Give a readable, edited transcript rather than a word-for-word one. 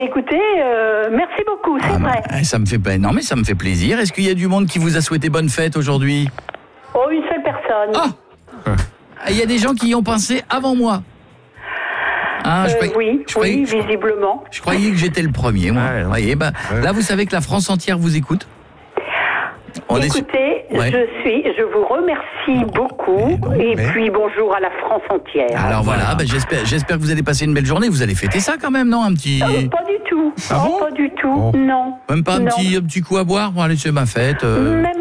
Écoutez, merci beaucoup, c'est vrai. Ça me fait non mais ça me fait plaisir. Est-ce qu'il y a du monde qui vous a souhaité bonne fête aujourd'hui? Oh, une seule personne. Il y a des gens qui y ont pensé avant moi. Oui, visiblement. Je croyais que j'étais le premier, moi. Voyez, là, vous savez que la France entière vous écoute. Écoutez, je vous remercie beaucoup et puis bonjour à la France entière. Alors voilà, j'espère que vous allez passer une belle journée. Vous allez fêter ça quand même, non? Un petit... Pas du tout. Ah bon? Pas du tout, non. Même pas un petit coup à boire? Bon, allez, c'est ma fête.